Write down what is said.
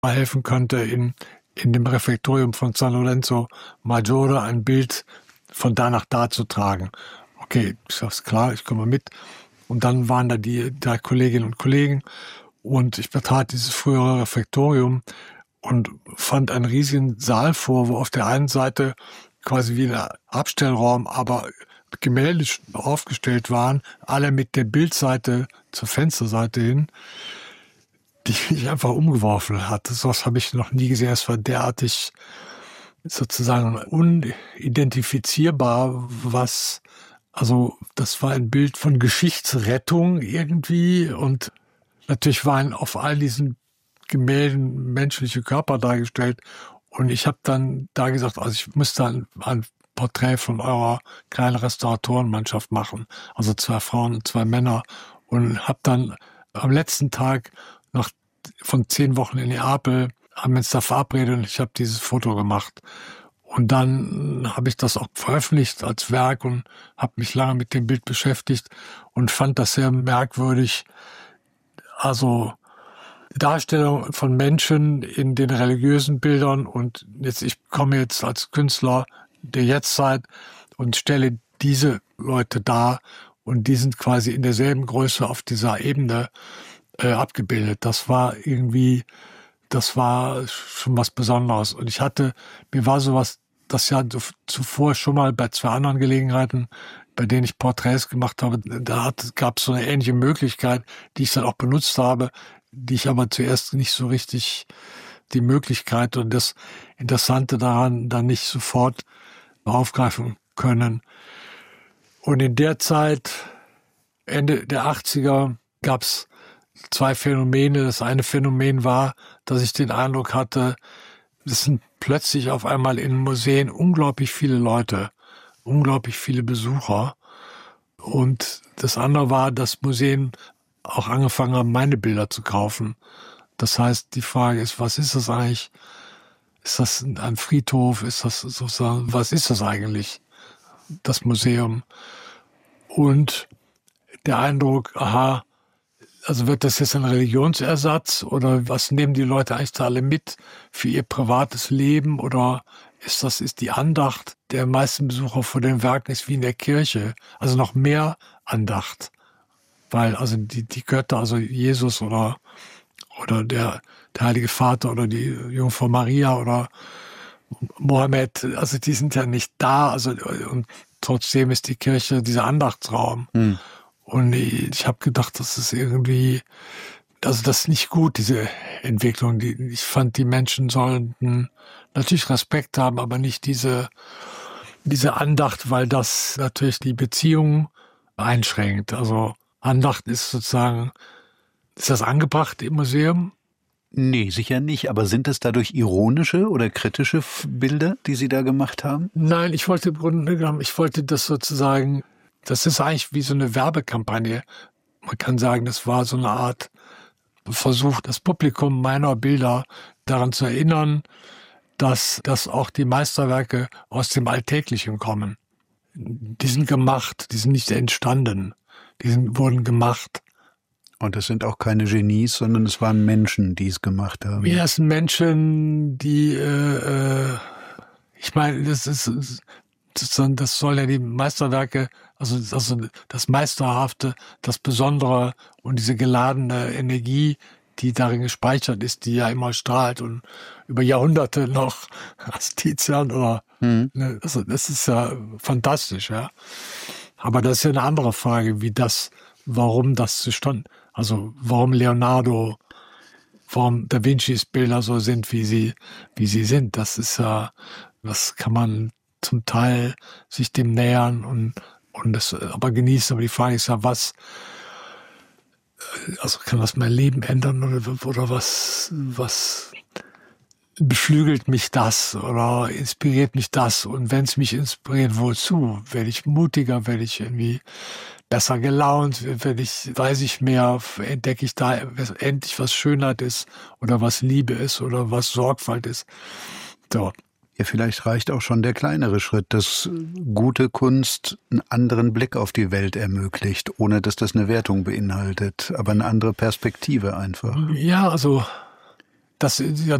helfen könnte, in dem Refektorium von San Lorenzo Maggiore ein Bild von da nach da zu tragen. Okay, ist klar, ich komme mit. Und dann waren da die drei Kolleginnen und Kollegen und ich betrat dieses frühere Refektorium und fand einen riesigen Saal vor, wo auf der einen Seite quasi wie ein Abstellraum, aber Gemälde aufgestellt waren, alle mit der Bildseite zur Fensterseite hin, die mich einfach umgeworfen hat. Sowas habe ich noch nie gesehen. Es war derartig sozusagen unidentifizierbar, also das war ein Bild von Geschichtsrettung irgendwie und natürlich waren auf all diesen Gemälden menschliche Körper dargestellt und ich habe dann da gesagt, also ich müsste ein Porträt von eurer kleinen Restauratorenmannschaft machen, also 2 Frauen und 2 Männer und habe dann am letzten Tag von 10 Wochen in Neapel haben wir uns da verabredet und ich habe dieses Foto gemacht. Und dann habe ich das auch veröffentlicht als Werk und habe mich lange mit dem Bild beschäftigt und fand das sehr merkwürdig. Also Darstellung von Menschen in den religiösen Bildern und ich komme jetzt als Künstler der Jetztzeit und stelle diese Leute dar und die sind quasi in derselben Größe auf dieser Ebene abgebildet. Das war schon was Besonderes. Und mir war sowas das Jahr zuvor schon mal bei 2 anderen Gelegenheiten, bei denen ich Porträts gemacht habe, gab es so eine ähnliche Möglichkeit, die ich dann auch benutzt habe, die ich aber zuerst nicht so richtig die Möglichkeit und das Interessante daran dann nicht sofort aufgreifen können. Und in der Zeit, Ende der 80er, gab es 2 Phänomene. Das eine Phänomen war, dass ich den Eindruck hatte, es sind plötzlich auf einmal in Museen unglaublich viele Leute, unglaublich viele Besucher. Und das andere war, dass Museen auch angefangen haben, meine Bilder zu kaufen. Das heißt, die Frage ist, was ist das eigentlich? Ist das ein Friedhof? Ist das sozusagen, was ist das eigentlich? Das Museum. Und der Eindruck, also wird das jetzt ein Religionsersatz oder was nehmen die Leute eigentlich da alle mit für ihr privates Leben oder ist die Andacht der meisten Besucher vor den Werken ist wie in der Kirche, also noch mehr Andacht, weil also die Götter, also Jesus oder der Heilige Vater oder die Jungfrau Maria oder Mohammed, also die sind ja nicht da, also und trotzdem ist die Kirche dieser Andachtsraum. Und ich habe gedacht, das ist irgendwie, also das ist nicht gut, diese Entwicklung. Ich fand, die Menschen sollten natürlich Respekt haben, aber nicht diese Andacht, weil das natürlich die Beziehung einschränkt. Also Andacht ist sozusagen, ist das angebracht im Museum? Nee, sicher nicht. Aber sind es dadurch ironische oder kritische Bilder, die Sie da gemacht haben? Nein, ich wollte das sozusagen, das ist eigentlich wie so eine Werbekampagne. Man kann sagen, das war so eine Art Versuch, das Publikum meiner Bilder daran zu erinnern, dass auch die Meisterwerke aus dem Alltäglichen kommen. Die sind gemacht, die sind nicht entstanden, wurden gemacht. Und es sind auch keine Genies, sondern es waren Menschen, die es gemacht haben. Ja, es sind Menschen, die, ich meine, das soll ja die Meisterwerke, also das Meisterhafte, das Besondere und diese geladene Energie, die darin gespeichert ist, die ja immer strahlt und über Jahrhunderte noch als Tizian oder, also das ist ja fantastisch, ja. Aber das ist ja eine andere Frage, warum das zustande, also warum Leonardo, warum Da Vincis Bilder so sind, wie sie sind. Das ist ja, das kann man zum Teil sich dem nähern und das aber genießen. Aber die Frage ist ja, kann das mein Leben ändern oder was beflügelt mich das oder inspiriert mich das? Und wenn es mich inspiriert, wozu? Werde ich mutiger, werde ich irgendwie besser gelaunt, weiß ich mehr, entdecke ich da endlich, was Schönheit ist oder was Liebe ist oder was Sorgfalt ist. So. Ja, vielleicht reicht auch schon der kleinere Schritt, dass gute Kunst einen anderen Blick auf die Welt ermöglicht, ohne dass das eine Wertung beinhaltet, aber eine andere Perspektive einfach. Ja, also das ja